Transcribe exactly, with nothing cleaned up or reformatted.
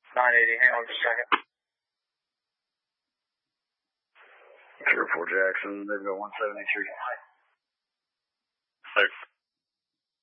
nine eighty, hang on just a second. zero four Jackson, they've got one seventy-three. Six.